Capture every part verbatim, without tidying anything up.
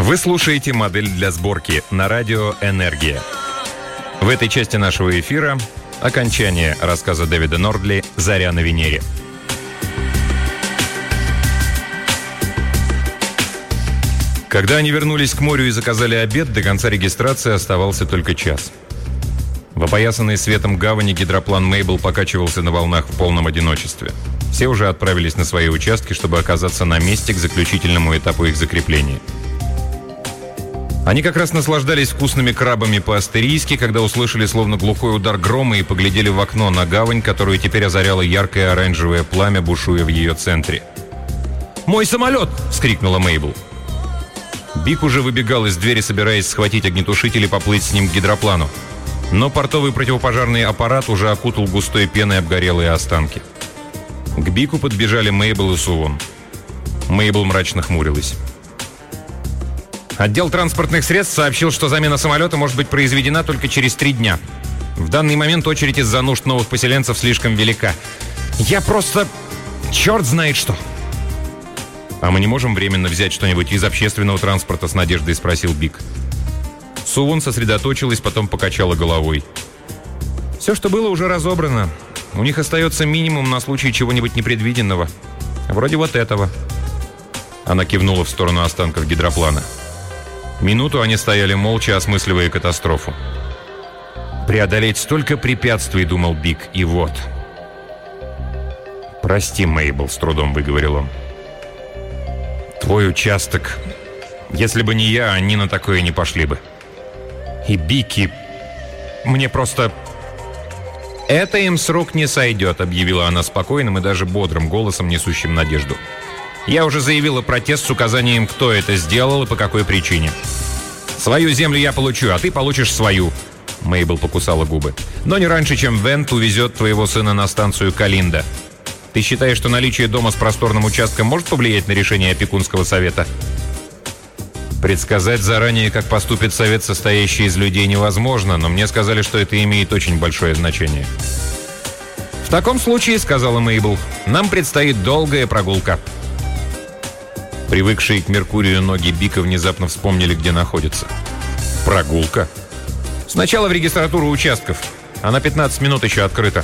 Вы слушаете «Модель для сборки» на радио «Энергия». В этой части нашего эфира окончание рассказа Дэвида Нордли «Заря на Венере». Когда они вернулись к морю и заказали обед, до конца регистрации оставался только час. В опоясанной светом гавани гидроплан Мейбл покачивался на волнах в полном одиночестве. Все уже отправились на свои участки, чтобы оказаться на месте к заключительному этапу их закрепления. Они как раз наслаждались вкусными крабами по-астерийски, когда услышали словно глухой удар грома и поглядели в окно на гавань, которую теперь озаряло яркое оранжевое пламя, бушуя в ее центре. «Мой самолет!» — вскрикнула Мейбл. Бик уже выбегал из двери, собираясь схватить огнетушитель и поплыть с ним к гидроплану. Но портовый противопожарный аппарат уже окутал густой пеной обгорелые останки. К Бику подбежали Мейбл и Сувон. Мейбл мрачно хмурилась. Отдел транспортных средств сообщил, что замена самолета может быть произведена только через три дня. В данный момент очередь из-за нужд новых поселенцев слишком велика. Я просто... черт знает что. «А мы не можем временно взять что-нибудь из общественного транспорта?» — с надеждой спросил Бик. Сувон сосредоточилась, потом покачала головой. «Все, что было, уже разобрано. У них остается минимум на случай чего-нибудь непредвиденного. Вроде вот этого». Она кивнула в сторону останков гидроплана. Минуту они стояли молча, осмысливая катастрофу. «Преодолеть столько препятствий», — думал Бик, — «и вот». «Прости, Мейбл», — с трудом выговорил он. «Твой участок. Если бы не я, они на такое не пошли бы. И Бики... Мне просто...» «Это им с рук не сойдет», — объявила она спокойным и даже бодрым голосом, несущим надежду. «Я уже заявила протест с указанием, кто это сделал и по какой причине. Свою землю я получу, а ты получишь свою». Мейбл покусала губы. «Но не раньше, чем Вент увезет твоего сына на станцию Калинда. Ты считаешь, что наличие дома с просторным участком может повлиять на решение опекунского совета?» «Предсказать заранее, как поступит совет, состоящий из людей, невозможно, но мне сказали, что это имеет очень большое значение». «В таком случае, — сказала Мейбл, — нам предстоит долгая прогулка». Привыкшие к Меркурию ноги Бика внезапно вспомнили, где находятся. «Прогулка?» «Сначала в регистратуру участков. Она пятнадцать минут еще открыта».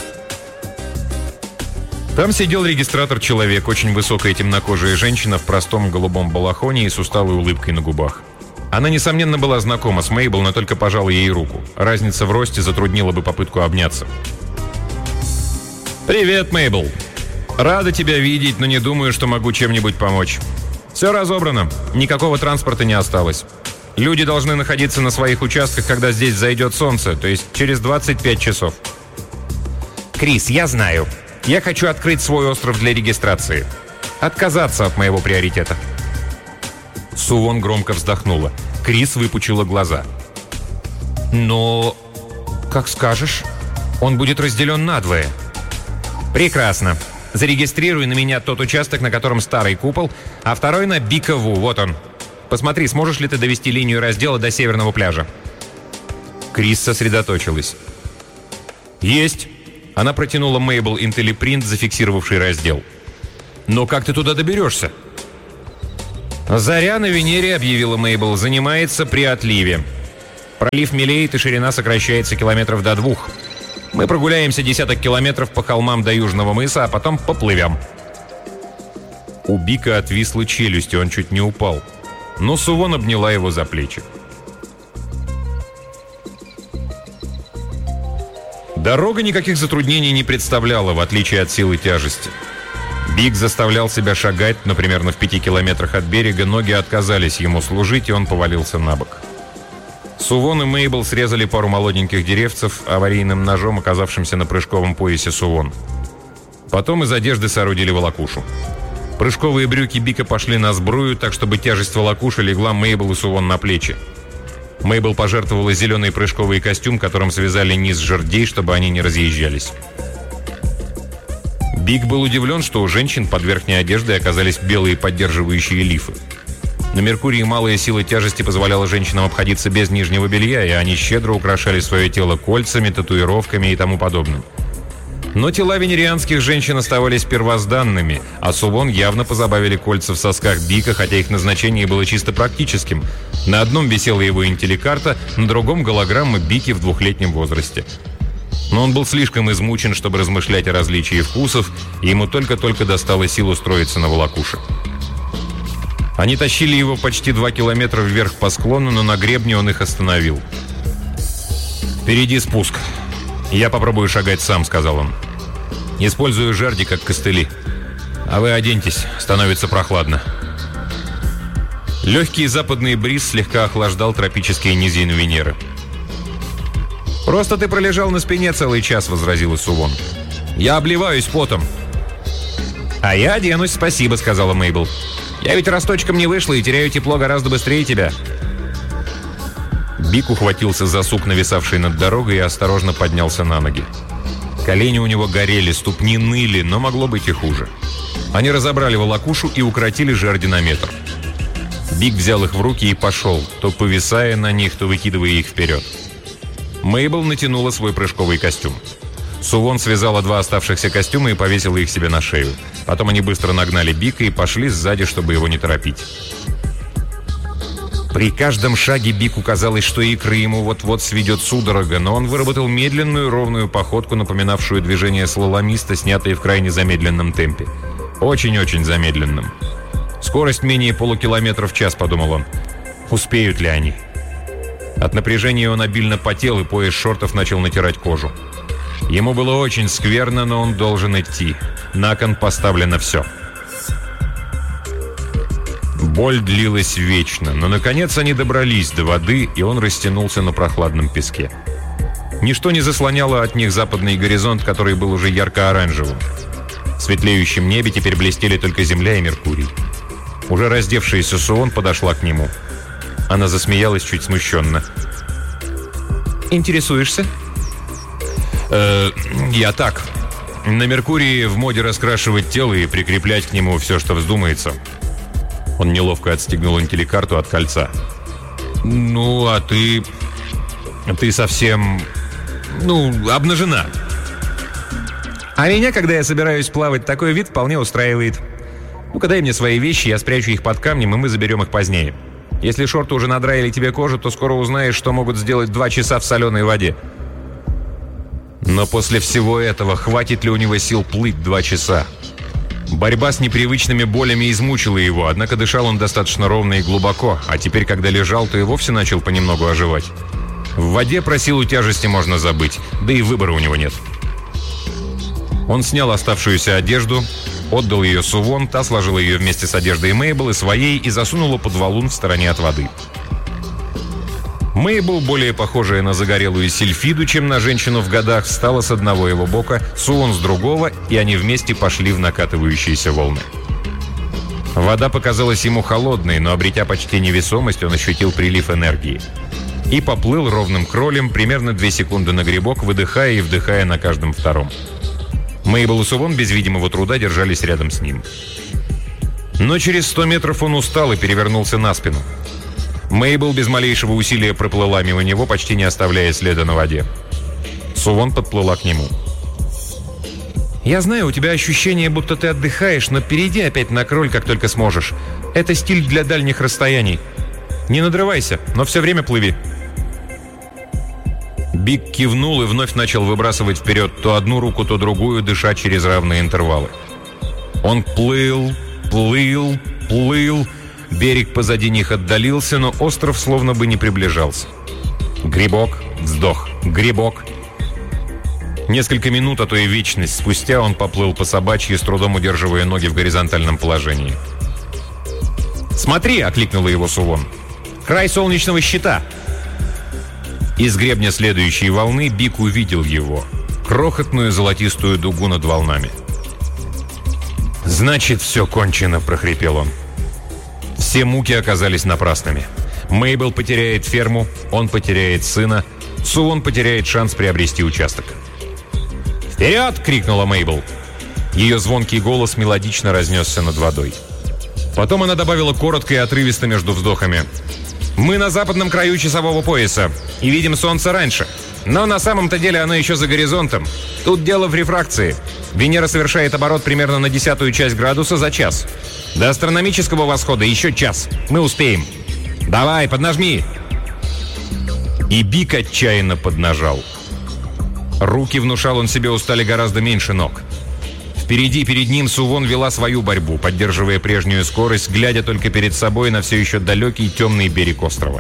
Там сидел регистратор-человек, очень высокая темнокожая женщина в простом голубом балахоне и с усталой улыбкой на губах. Она, несомненно, была знакома с Мейбл, но только пожала ей руку. Разница в росте затруднила бы попытку обняться. «Привет, Мейбл. Рада тебя видеть, но не думаю, что могу чем-нибудь помочь. Все разобрано. Никакого транспорта не осталось. Люди должны находиться на своих участках, когда здесь зайдет солнце, то есть через двадцать пять часов». «Крис, я знаю. Я хочу открыть свой остров для регистрации. Отказаться от моего приоритета». Сувон громко вздохнула. Крис выпучила глаза. «Но... как скажешь. Он будет разделен надвое». «Прекрасно. Зарегистрируй на меня тот участок, на котором старый купол, а второй на Бикову. Вот он. Посмотри, сможешь ли ты довести линию раздела до северного пляжа». Крис сосредоточилась. «Есть». Она протянула Мейбл интеллипринт, зафиксировавший раздел. «Но как ты туда доберешься?» «Заря на Венере», — объявила Мейбл, — «занимается при отливе. Пролив мелеет, и ширина сокращается километров до двух. Мы прогуляемся десяток километров по холмам до Южного мыса, а потом поплывем». У Бика отвисла челюсть, и он чуть не упал. Но Сувон обняла его за плечи. Дорога никаких затруднений не представляла, в отличие от силы тяжести. Бик заставлял себя шагать, но примерно в пяти километрах от берега ноги отказались ему служить, и он повалился на бок. Сувон и Мейбл срезали пару молоденьких деревцев аварийным ножом, оказавшимся на прыжковом поясе Сувон. Потом из одежды соорудили волокушу. Прыжковые брюки Бика пошли на сбрую, так чтобы тяжесть волокуши легла Мейбл и Сувон на плечи. Мейбл пожертвовала зеленый прыжковый костюм, которым связали низ жердей, чтобы они не разъезжались. Бик был удивлен, что у женщин под верхней одеждой оказались белые поддерживающие лифы. На Меркурии малая сила тяжести позволяла женщинам обходиться без нижнего белья, и они щедро украшали свое тело кольцами, татуировками и тому подобным. Но тела венерианских женщин оставались первозданными, а Сувон явно позабавили кольца в сосках Бика, хотя их назначение было чисто практическим. На одном висела его интелликарта, на другом — голограмма Бики в двухлетнем возрасте. Но он был слишком измучен, чтобы размышлять о различии вкусов, и ему только-только достало сил устроиться на волокуше. Они тащили его почти два километра вверх по склону, но на гребне он их остановил. «Впереди спуск. Я попробую шагать сам», — сказал он. «Использую жерди как костыли. А вы оденьтесь, становится прохладно». Легкий западный бриз слегка охлаждал тропические низины Венеры. «Просто ты пролежал на спине целый час», — возразила Сувон. «Я обливаюсь потом». «А я оденусь, спасибо», — сказала Мейбл. «Я ведь росточком не вышла и теряю тепло гораздо быстрее тебя». Бик ухватился за сук, нависавший над дорогой, и осторожно поднялся на ноги. Колени у него горели, ступни ныли, но могло быть и хуже. Они разобрали волокушу и укоротили жерди на метр. Бик взял их в руки и пошел, то повисая на них, то выкидывая их вперед. Мейбл натянула свой прыжковый костюм. Сувон связала два оставшихся костюма и повесила их себе на шею. Потом они быстро нагнали Бика и пошли сзади, чтобы его не торопить. При каждом шаге Бику казалось, что икры ему вот-вот сведет судорога, но он выработал медленную ровную походку, напоминавшую движение слаломиста, снятое в крайне замедленном темпе. Очень-очень замедленном. «Скорость менее полукилометра в час», — подумал он. «Успеют ли они?» От напряжения он обильно потел, и пояс шортов начал натирать кожу. Ему было очень скверно, но он должен идти. На кон поставлено все. Боль длилась вечно, но, наконец, они добрались до воды, и он растянулся на прохладном песке. Ничто не заслоняло от них западный горизонт, который был уже ярко-оранжевым. В светлеющем небе теперь блестели только Земля и Меркурий. Уже раздевшаяся Сувон подошла к нему. Она засмеялась чуть смущенно. «Интересуешься?» «Э, я так. На Меркурии в моде раскрашивать тело и прикреплять к нему все, что вздумается». Он неловко отстегнул интелликарту от кольца. «Ну, а ты... ты совсем... ну, обнажена». «А меня, когда я собираюсь плавать, такой вид вполне устраивает. Ну-ка дай мне свои вещи, я спрячу их под камнем, и мы заберем их позднее. Если шорты уже надраили тебе кожу, то скоро узнаешь, что могут сделать два часа в соленой воде». Но после всего этого хватит ли у него сил плыть два часа? Борьба с непривычными болями измучила его, однако дышал он достаточно ровно и глубоко, а теперь, когда лежал, то и вовсе начал понемногу оживать. В воде про силу тяжести можно забыть, да и выбора у него нет. Он снял оставшуюся одежду, отдал ее Сувон, та сложила ее вместе с одеждой Мейбл и своей и засунула под валун в стороне от воды. Мейбл, более похожая на загорелую сильфиду, чем на женщину в годах, встала с одного его бока, Сувон с другого, и они вместе пошли в накатывающиеся волны. Вода показалась ему холодной, но, обретя почти невесомость, он ощутил прилив энергии. И поплыл ровным кролем примерно две секунды на грибок, выдыхая и вдыхая на каждом втором. Мейбл и Сувон без видимого труда держались рядом с ним. Но через сто метров он устал и перевернулся на спину. Мейбл без малейшего усилия проплыла мимо него, почти не оставляя следа на воде. Сувон подплыла к нему. «Я знаю, у тебя ощущение, будто ты отдыхаешь, но перейди опять на кроль, как только сможешь. Это стиль для дальних расстояний. Не надрывайся, но все время плыви». Бик кивнул и вновь начал выбрасывать вперед то одну руку, то другую, дыша через равные интервалы. Он плыл, плыл, плыл. Берег позади них отдалился, но остров словно бы не приближался. Грибок, вздох, грибок. Несколько минут, а то и вечность спустя он поплыл по собачьи, с трудом удерживая ноги в горизонтальном положении. «Смотри!» — окликнула его Сувон. «Край солнечного щита!» Из гребня следующей волны Бик увидел его. Крохотную золотистую дугу над волнами. «Значит, все кончено!» — прохрипел он. Все муки оказались напрасными. Мейбл потеряет ферму, он потеряет сына, Сувон потеряет шанс приобрести участок. «Вперед!» — крикнула Мейбл. Ее звонкий голос мелодично разнесся над водой. Потом она добавила коротко и отрывисто между вздохами. «Мы на западном краю часового пояса и видим солнце раньше. Но на самом-то деле оно еще за горизонтом. Тут дело в рефракции. Венера совершает оборот примерно на десятую часть градуса за час. До астрономического восхода еще час. Мы успеем. Давай, поднажми!» И Бик отчаянно поднажал. Руки, внушал он себе, устали гораздо меньше ног. Впереди перед ним Сувон вела свою борьбу, поддерживая прежнюю скорость, глядя только перед собой на все еще далекий темный берег острова.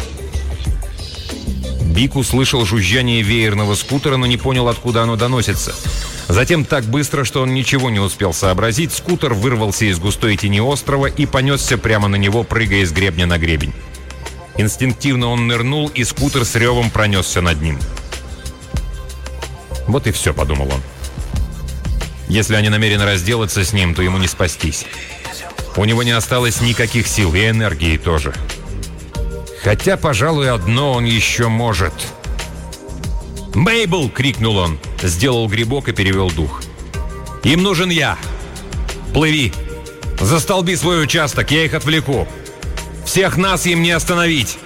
Бик услышал жужжание веерного скутера, но не понял, откуда оно доносится. Затем так быстро, что он ничего не успел сообразить, скутер вырвался из густой тени острова и понесся прямо на него, прыгая с гребня на гребень. Инстинктивно он нырнул, и скутер с ревом пронесся над ним. «Вот и все», — подумал он. «Если они намерены разделаться с ним, то ему не спастись. У него не осталось никаких сил, и энергии тоже. Хотя, пожалуй, одно он еще может». «Мейбл!» — крикнул он, сделал грибок и перевел дух. «Им нужен я! Плыви! Застолби свой участок, я их отвлеку! Всех нас им не остановить!»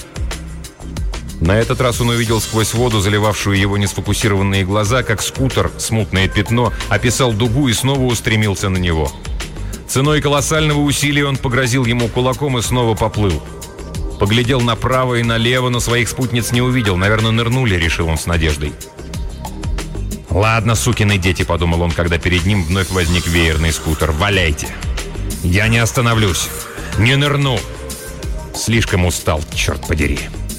На этот раз он увидел сквозь воду, заливавшую его несфокусированные глаза, как скутер, смутное пятно, описал дугу и снова устремился на него. Ценой колоссального усилия он погрозил ему кулаком и снова поплыл. Поглядел направо и налево, но своих спутниц не увидел. Наверное, нырнули, решил он с надеждой. «Ладно, сукины дети», — подумал он, когда перед ним вновь возник веерный скутер. «Валяйте! Я не остановлюсь! Не нырну! Слишком устал, черт подери!»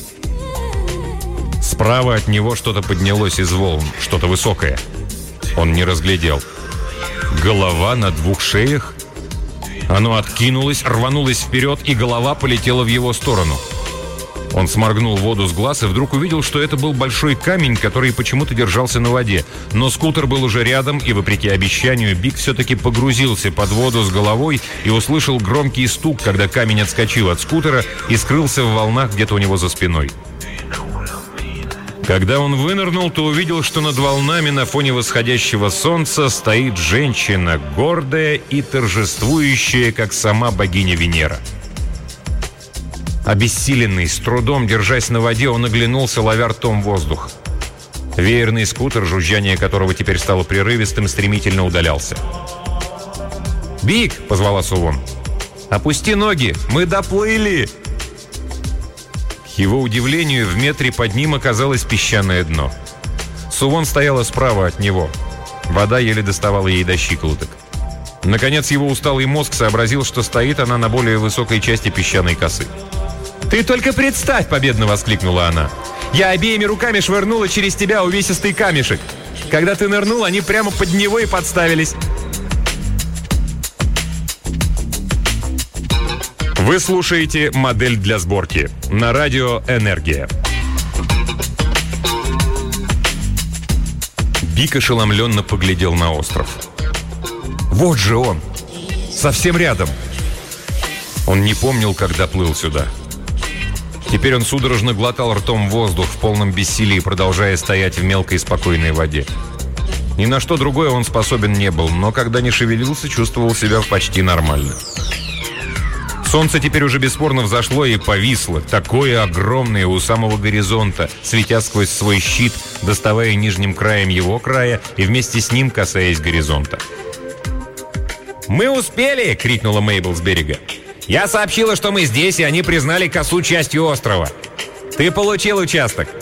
Справа от него что-то поднялось из волн, что-то высокое. Он не разглядел. Голова на двух шеях? Оно откинулось, рванулось вперед, и голова полетела в его сторону. Он сморгнул воду с глаз и вдруг увидел, что это был большой камень, который почему-то держался на воде. Но скутер был уже рядом, и, вопреки обещанию, Бик все-таки погрузился под воду с головой и услышал громкий стук, когда камень отскочил от скутера и скрылся в волнах где-то у него за спиной. Когда он вынырнул, то увидел, что над волнами на фоне восходящего солнца стоит женщина, гордая и торжествующая, как сама богиня Венера. Обессиленный, с трудом держась на воде, он оглянулся, ловя ртом воздух. Веерный скутер, жужжание которого теперь стало прерывистым, стремительно удалялся. «Бик!» — позвала Сувон. «Опусти ноги! Мы доплыли!» К его удивлению, в метре под ним оказалось песчаное дно. Сувон стояла справа от него. Вода еле доставала ей до щиколоток. Наконец, его усталый мозг сообразил, что стоит она на более высокой части песчаной косы. «Ты только представь!» — победно воскликнула она. «Я обеими руками швырнула через тебя увесистый камешек. Когда ты нырнул, они прямо под него и подставились». Вы слушаете «Модель для сборки» на радио «Энергия». Бик ошеломленно поглядел на остров. Вот же он! Совсем рядом! Он не помнил, когда плыл сюда. Теперь он судорожно глотал ртом воздух в полном бессилии, продолжая стоять в мелкой спокойной воде. Ни на что другое он способен не был, но когда не шевелился, чувствовал себя почти нормально. Солнце теперь уже бесспорно взошло и повисло, такое огромное у самого горизонта, светя сквозь свой щит, доставая нижним краем его края и вместе с ним касаясь горизонта. «Мы успели!» — крикнула Мейбл с берега. «Я сообщила, что мы здесь, и они признали косу частью острова. Ты получил участок.